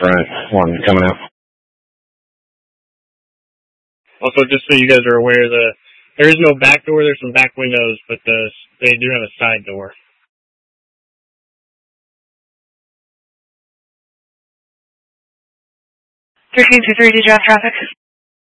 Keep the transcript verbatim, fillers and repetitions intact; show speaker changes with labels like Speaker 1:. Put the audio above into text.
Speaker 1: front, one coming out.
Speaker 2: Also, just so you guys are aware, the there is no back door. There's some back windows, but the, they do have a side door.
Speaker 3: thirteen two three, did you have traffic?